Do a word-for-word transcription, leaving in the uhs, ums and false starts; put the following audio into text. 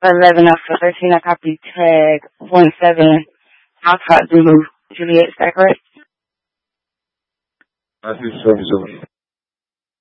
eleven Alpha thirteen, I copy tag one seven Alpha Zulu Juliet. Is that correct? I see seven seven.